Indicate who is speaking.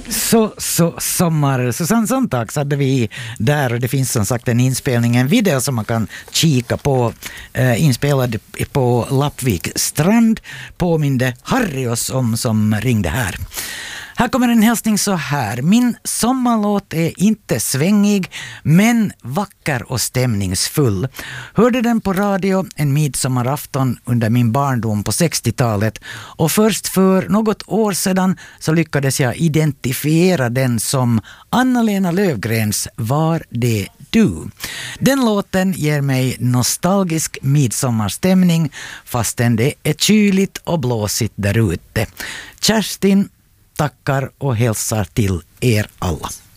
Speaker 1: Så sommar. Susanne Sontags hade vi där och det finns som sagt en inspelning, en video som man kan kika på, inspelad på Lappvik strand, påminde Harry oss om som ringde här. Här kommer en hälsning så här. Min sommarlåt är inte svängig men vacker och stämningsfull. Hörde den på radio en midsommarafton under min barndom på 60-talet och först för något år sedan så lyckades jag identifiera den som Anna-Lena Löfgrens Var det du. Den låten ger mig nostalgisk midsommarstämning fastän det är kyligt och blåsigt där ute. Kerstin tackar och hälsar till er alla.